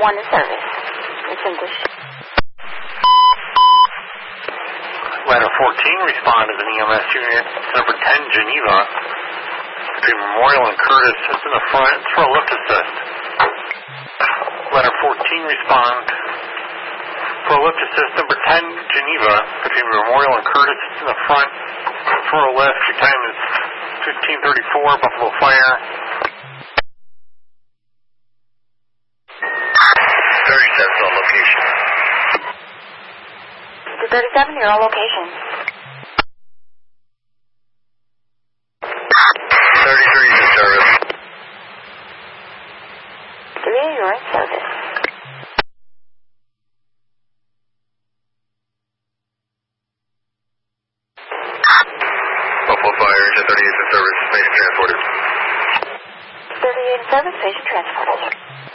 1 in service. It's English. Ladder 14, respond as an EMS unit. Number 10, Geneva. Between Memorial and Curtis, it's in the front. It's for a lift assist. Ladder 14, respond. For a lift assist, number 10, Geneva. Between Memorial and Curtis, it's in the front. For a lift, your time is 15:34, Buffalo Fire. 37's on location. 37, you're on location. 33's in service. 3, you're in service. Buffalo Fire, Engine 38's in service. Patient transported. 38 in service, patient transported.